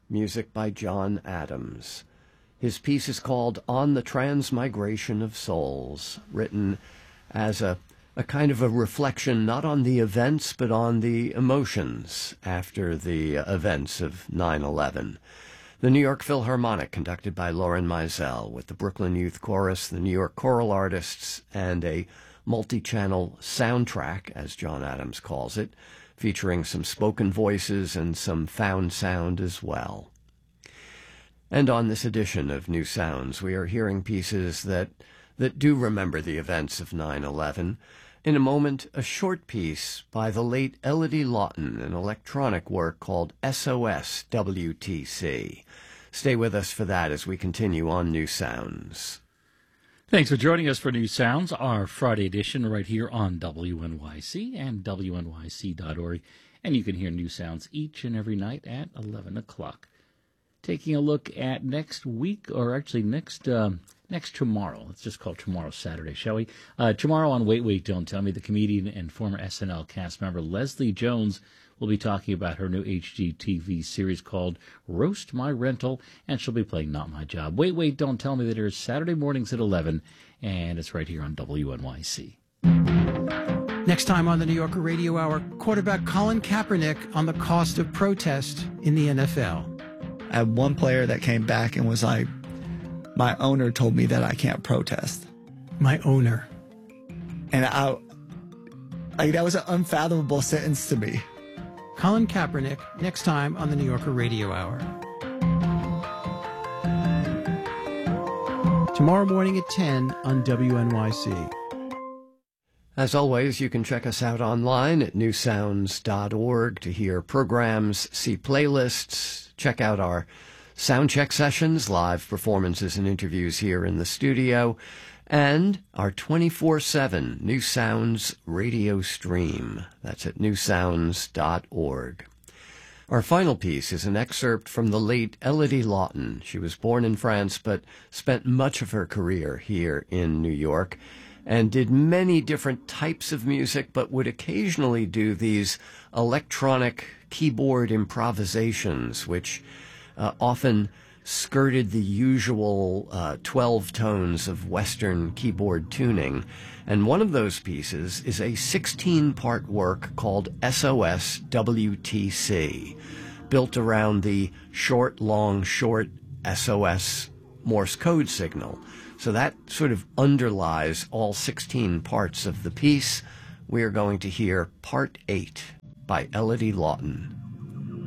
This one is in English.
music by John Adams. His piece is called On the Transmigration of Souls, written as a kind of a reflection not on the events but on the emotions after the events of 9/11. The New York Philharmonic, conducted by Loren Meisel, with the Brooklyn Youth Chorus, the New York Choral Artists, and a multi-channel soundtrack, as John Adams calls it, featuring some spoken voices and some found sound as well. And on this edition of New Sounds, we are hearing pieces that do remember the events of 9/11. In a moment, a short piece by the late Elodie Lawton, an electronic work called SOS WTC. Stay with us for that as we continue on New Sounds. Thanks for joining us for New Sounds, our Friday edition right here on WNYC and WNYC.org. And you can hear New Sounds each and every night at 11 o'clock. Taking a look at next week, or actually next tomorrow. Let's just call it tomorrow Saturday, shall we? Tomorrow on Wait, Wait, Don't Tell Me, the comedian and former SNL cast member Leslie Jones will be talking about her new HGTV series called Roast My Rental, and she'll be playing Not My Job. Wait, Wait, Don't Tell Me that airs Saturday mornings at 11, and it's right here on WNYC. Next time on the New Yorker Radio Hour, quarterback Colin Kaepernick on the cost of protest in the NFL. I had one player that came back and was like, my owner told me that I can't protest. My owner. And that was an unfathomable sentence to me. Colin Kaepernick, next time on the New Yorker Radio Hour. Tomorrow morning at 10 on WNYC. As always, you can check us out online at newsounds.org to hear programs, see playlists, check out our soundcheck sessions, live performances and interviews here in the studio, and our 24/7 New Sounds radio stream. That's at newsounds.org. Our final piece is an excerpt from the late Elodie Lawton. She was born in France but spent much of her career here in New York and did many different types of music, but would occasionally do these electronic keyboard improvisations, which often skirted the usual 12 tones of Western keyboard tuning. And one of those pieces is a 16-part work called SOS WTC, built around the short, long, short SOS Morse code signal. So that sort of underlies all 16 parts of the piece. We are going to hear Part 8 by Elodie Lawton.